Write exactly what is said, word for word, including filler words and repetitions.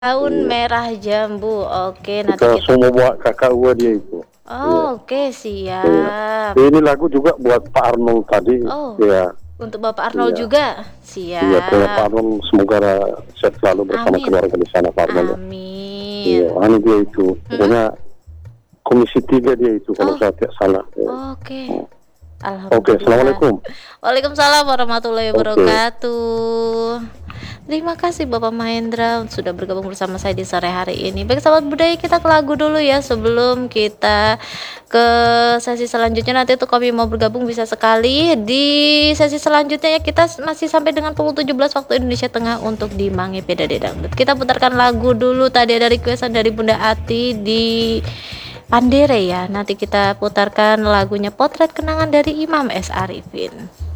Daun Iya. merah jambu, oke nanti Kita kita semua buat kakak gua dia itu. Iya. Oh, oke Iya. siap. Ini lagu juga buat Pak Arnold tadi, Oh, iya. untuk Bapak Arnold Iya. juga? Iya, kalau Pak Siap. Arnold semoga sehat selalu bersama Amin. keluarga di sana Pak Arnold ya. Iya, Amin. anu dia itu, Mhm? pokoknya Komisi tiga dia itu kalau Oh. saya tidak salah, ya. Oke. Oh. Oke, Alhamdulillah. assalamualaikum. Waalaikumsalam warahmatullahi Oke. wabarakatuh. Terima kasih Bapak Mahendra sudah bergabung bersama saya di sore hari ini. Baik sahabat budaya, kita ke lagu dulu ya sebelum kita ke sesi selanjutnya. Nanti untuk kami mau bergabung bisa sekali di sesi selanjutnya ya. Kita masih sampai dengan pukul tujuh belas waktu Indonesia Tengah untuk di Mange Pedade Dangdut. Kita putarkan lagu dulu, tadi ada requestan dari Bunda Ati di Pandere ya. Nanti kita putarkan lagunya Potret Kenangan dari Imam S. Arifin.